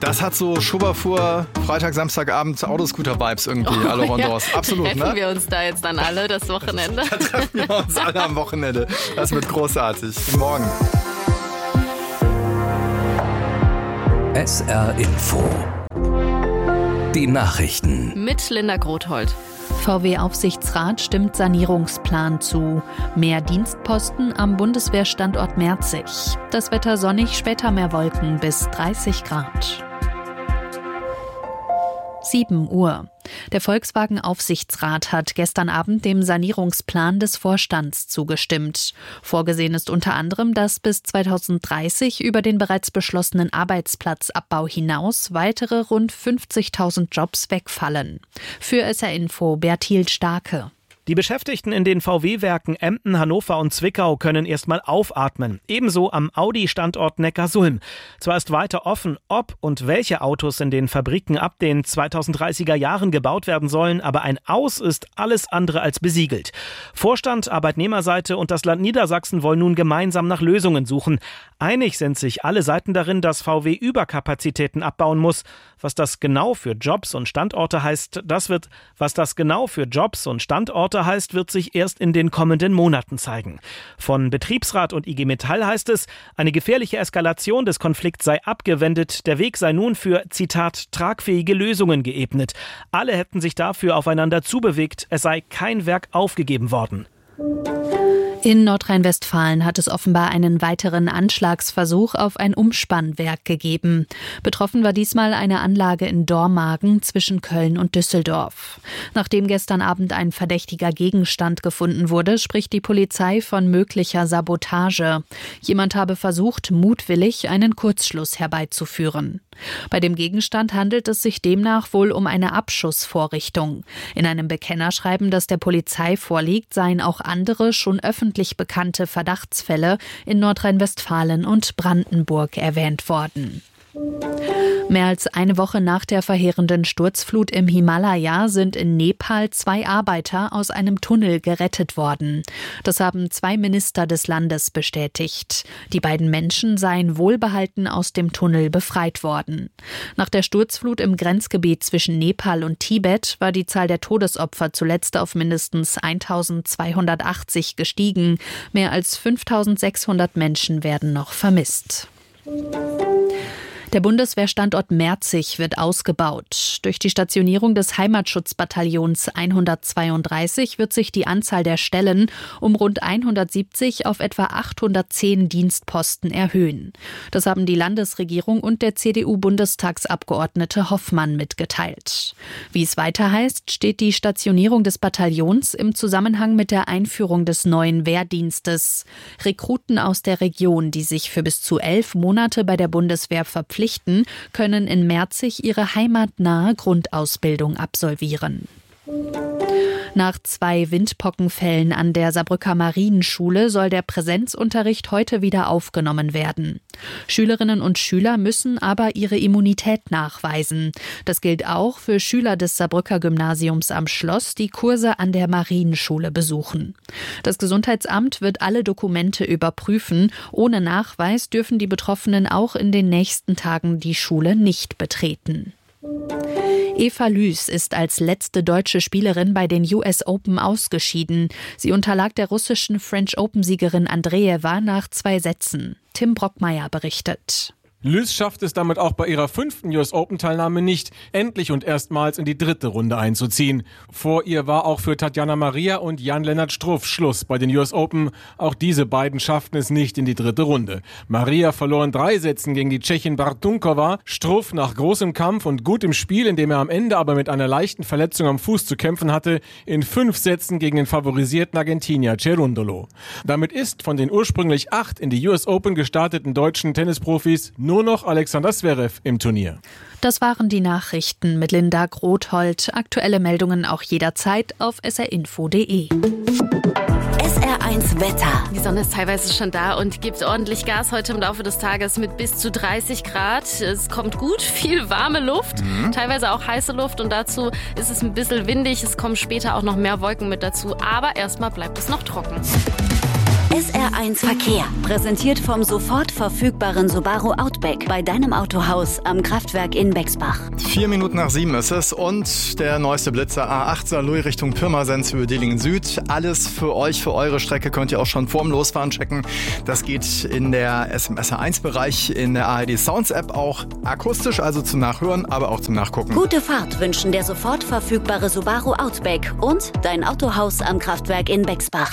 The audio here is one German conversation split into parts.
Das hat so Schubberfuhr, Freitag, Samstagabend, Autoscooter-Vibes irgendwie, alle Rondos. Absolut, treffen wir uns da jetzt dann alle das Wochenende? Da treffen wir uns alle am Wochenende. Das wird großartig. Guten Morgen. SR Info. Die Nachrichten. Mit Linda Grothold. VW-Aufsichtsrat stimmt Sanierungsplan zu. Mehr Dienstposten am Bundeswehrstandort Merzig. Das Wetter sonnig, später mehr Wolken bis 30 Grad. 7 Uhr. Der Volkswagen-Aufsichtsrat hat gestern Abend dem Sanierungsplan des Vorstands zugestimmt. Vorgesehen ist unter anderem, dass bis 2030 über den bereits beschlossenen Arbeitsplatzabbau hinaus weitere rund 50.000 Jobs wegfallen. Für SR Info Bertil Starke. Die Beschäftigten in den VW-Werken Emden, Hannover und Zwickau können erstmal aufatmen. Ebenso am Audi-Standort Neckarsulm. Zwar ist weiter offen, ob und welche Autos in den Fabriken ab den 2030er Jahren gebaut werden sollen, aber ein Aus ist alles andere als besiegelt. Vorstand, Arbeitnehmerseite und das Land Niedersachsen wollen nun gemeinsam nach Lösungen suchen. Einig sind sich alle Seiten darin, dass VW Überkapazitäten abbauen muss. Was das genau für Jobs und Standorte heißt, wird sich erst in den kommenden Monaten zeigen. Von Betriebsrat und IG Metall heißt es, eine gefährliche Eskalation des Konflikts sei abgewendet, der Weg sei nun für, Zitat, tragfähige Lösungen geebnet. Alle hätten sich dafür aufeinander zubewegt, es sei kein Werk aufgegeben worden. In Nordrhein-Westfalen hat es offenbar einen weiteren Anschlagsversuch auf ein Umspannwerk gegeben. Betroffen war diesmal eine Anlage in Dormagen zwischen Köln und Düsseldorf. Nachdem gestern Abend ein verdächtiger Gegenstand gefunden wurde, spricht die Polizei von möglicher Sabotage. Jemand habe versucht, mutwillig einen Kurzschluss herbeizuführen. Bei dem Gegenstand handelt es sich demnach wohl um eine Abschussvorrichtung. In einem Bekennerschreiben, das der Polizei vorliegt, seien auch andere schon öffentlich bekannte Verdachtsfälle in Nordrhein-Westfalen und Brandenburg erwähnt worden. Mehr als eine Woche nach der verheerenden Sturzflut im Himalaya sind in Nepal 2 Arbeiter aus einem Tunnel gerettet worden. Das haben 2 Minister des Landes bestätigt. Die beiden Menschen seien wohlbehalten aus dem Tunnel befreit worden. Nach der Sturzflut im Grenzgebiet zwischen Nepal und Tibet war die Zahl der Todesopfer zuletzt auf mindestens 1.280 gestiegen. Mehr als 5.600 Menschen werden noch vermisst. Der Bundeswehrstandort Merzig wird ausgebaut. Durch die Stationierung des Heimatschutzbataillons 132 wird sich die Anzahl der Stellen um rund 170 auf etwa 810 Dienstposten erhöhen. Das haben die Landesregierung und der CDU-Bundestagsabgeordnete Hoffmann mitgeteilt. Wie es weiter heißt, steht die Stationierung des Bataillons im Zusammenhang mit der Einführung des neuen Wehrdienstes. Rekruten aus der Region, die sich für bis zu 11 Monate bei der Bundeswehr verpflichten, können in Merzig ihre heimatnahe Grundausbildung absolvieren. Nach 2 Windpockenfällen an der Saarbrücker Marienschule soll der Präsenzunterricht heute wieder aufgenommen werden. Schülerinnen und Schüler müssen aber ihre Immunität nachweisen. Das gilt auch für Schüler des Saarbrücker Gymnasiums am Schloss, die Kurse an der Marienschule besuchen. Das Gesundheitsamt wird alle Dokumente überprüfen. Ohne Nachweis dürfen die Betroffenen auch in den nächsten Tagen die Schule nicht betreten. Eva Lüß ist als letzte deutsche Spielerin bei den US Open ausgeschieden. Sie unterlag der russischen French Open-Siegerin Andreeva nach 2 Sätzen. Tim Brockmeier berichtet. Lüß schafft es damit auch bei ihrer 5. US Open-Teilnahme nicht, endlich und erstmals in die 3. Runde einzuziehen. Vor ihr war auch für Tatjana Maria und Jan-Lennart Struff Schluss bei den US Open. Auch diese beiden schafften es nicht in die 3. Runde. Maria verlor in 3 Sätzen gegen die Tschechin Bartunkova. Struff nach großem Kampf und gutem Spiel, in dem er am Ende aber mit einer leichten Verletzung am Fuß zu kämpfen hatte, in 5 Sätzen gegen den favorisierten Argentinier Cerundolo. Damit ist von den ursprünglich 8 in die US Open gestarteten deutschen Tennisprofis nur noch Alexander Zverev im Turnier. Das waren die Nachrichten mit Linda Grothold. Aktuelle Meldungen auch jederzeit auf srinfo.de. SR1 Wetter. Die Sonne ist teilweise schon da und gibt ordentlich Gas heute im Laufe des Tages mit bis zu 30 Grad. Es kommt gut, viel warme Luft, teilweise auch heiße Luft und dazu ist es ein bisschen windig. Es kommen später auch noch mehr Wolken mit dazu, aber erstmal bleibt es noch trocken. SR1 Verkehr. Präsentiert vom sofort verfügbaren Subaru Outback bei deinem Autohaus am Kraftwerk in Bexbach. 4 Minuten nach 7 ist es und der neueste Blitzer A8 Saarlouis Richtung Pirmasens für Dillingen Süd. Alles für euch, für eure Strecke könnt ihr auch schon vorm Losfahren checken. Das geht in der SMSR1-Bereich, in der ARD Sounds App auch akustisch, also zum Nachhören, aber auch zum Nachgucken. Gute Fahrt wünschen der sofort verfügbare Subaru Outback und dein Autohaus am Kraftwerk in Bexbach.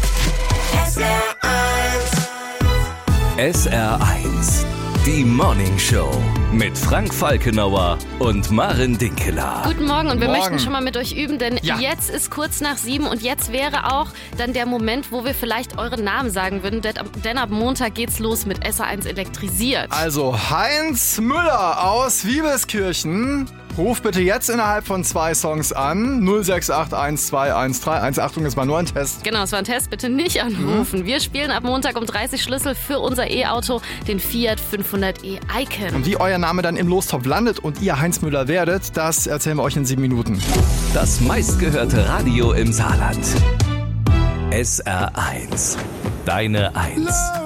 SR1, die Morning Show mit Frank Falkenauer und Maren Dinkeler. Guten Morgen und wir möchten schon mal mit euch üben, denn jetzt ist kurz nach 7 und jetzt wäre auch dann der Moment, wo wir vielleicht euren Namen sagen würden, denn ab Montag geht's los mit SR1 elektrisiert. Also Heinz Müller aus Wiebelskirchen. Ruf bitte jetzt innerhalb von 2 Songs an. 068121331. Achtung, es war nur ein Test. Genau, es war ein Test. Bitte nicht anrufen. Wir spielen ab Montag um 30 Schlüssel für unser E-Auto, den Fiat 500e Icon. Und wie euer Name dann im Lostopf landet und ihr Heinz Müller werdet, das erzählen wir euch in 7 Minuten. Das meistgehörte Radio im Saarland. SR1, deine 1.